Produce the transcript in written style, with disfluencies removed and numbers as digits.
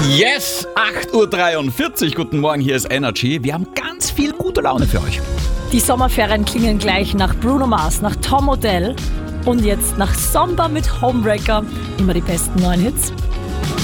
Yes, 8:43 Uhr. Guten Morgen, hier ist Energy. Wir haben ganz viel gute Laune für euch. Die Sommerferien klingen gleich nach Bruno Mars, nach Tom Odell und jetzt nach Samba mit Homebreaker. Immer die besten neuen Hits.